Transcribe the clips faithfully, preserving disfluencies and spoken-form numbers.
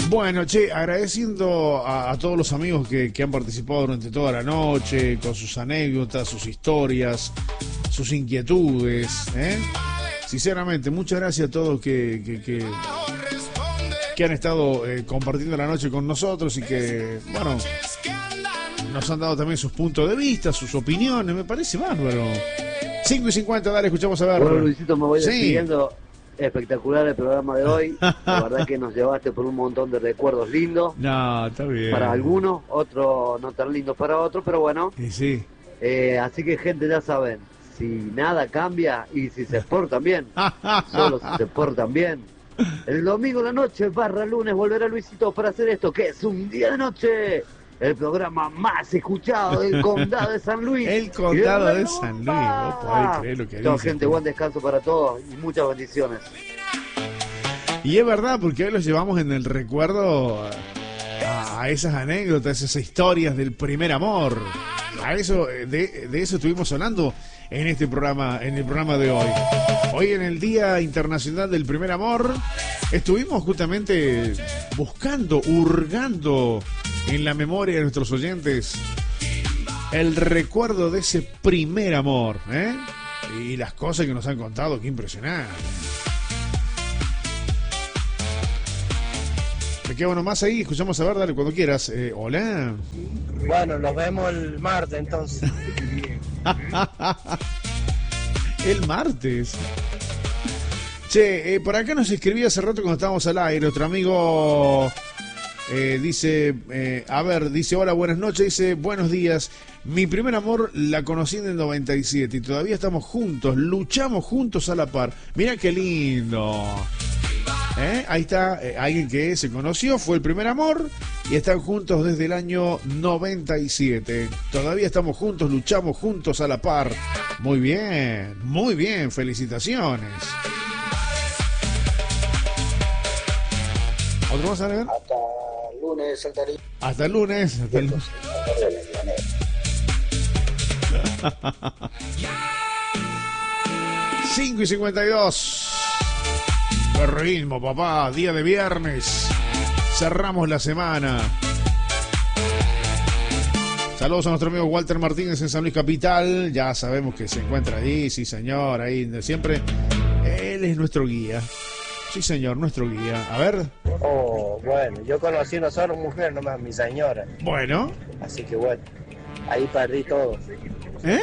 Bueno, che, agradeciendo a, a todos los amigos que, que han participado durante toda la noche, con sus anécdotas, sus historias, sus inquietudes, ¿eh? Sinceramente, muchas gracias a todos que, que, que, que han estado eh, compartiendo la noche con nosotros y que, bueno, nos han dado también sus puntos de vista, sus opiniones, me parece bárbaro. cinco y cincuenta, dale, escuchamos a ver. Bueno, Luisito, me voy Sí. despidiendo. Espectacular el programa de hoy. La verdad que nos llevaste por un montón de recuerdos lindos. No, está bien. Para algunos, otros no tan lindos para otros, pero bueno. Sí, sí. Eh, así que, gente, ya saben, si nada cambia y si se portan bien, solo si se portan bien. El domingo en la noche, barra lunes, volverá Luisito para hacer esto, que es un día de noche. El programa más escuchado del condado de San Luis. El condado de San Luis. Vos podés creer lo que Chao, dice. gente, buen descanso para todos y muchas bendiciones. Y es verdad, porque hoy los llevamos en el recuerdo a, a esas anécdotas, esas historias del primer amor. A eso, de, de eso estuvimos hablando en este programa, en el programa de hoy. Hoy, en el Día Internacional del Primer Amor, estuvimos justamente buscando, hurgando en la memoria de nuestros oyentes el recuerdo de ese primer amor, ¿eh? Y las cosas que nos han contado, qué impresionante. Me quedo nomás ahí, escuchamos a ver, dale cuando quieras. Eh, hola. Bueno, nos vemos el martes entonces. El martes. Che, eh, por acá nos escribía hace rato cuando estábamos al aire, nuestro amigo eh, dice, eh, a ver, dice, hola, buenas noches, dice, buenos días. Mi primer amor la conocí en el noventa y siete y todavía estamos juntos, luchamos juntos a la par. Mira qué lindo. ¿Eh? Ahí está, eh, alguien que se conoció, fue el primer amor y están juntos desde el año noventa y siete. Todavía estamos juntos, luchamos juntos a la par. Muy bien, muy bien, felicitaciones. ¿Otro más a ver? Hasta el lunes, saltaría. Hasta el lunes. Hasta el lunes. cinco y cincuenta y dos. ¡Qué ritmo, papá! Día de viernes. Cerramos la semana. Saludos a nuestro amigo Walter Martínez en San Luis Capital. Ya sabemos que se encuentra ahí, sí señor, ahí siempre. Él es nuestro guía. Sí señor, nuestro guía. A ver. Oh, bueno, yo conocí una sola mujer nomás, mi señora. Bueno. Así que bueno, ahí perdí todo. ¿Eh?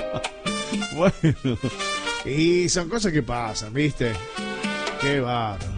Bueno, y son cosas que pasan, ¿viste? Qué bárbaro.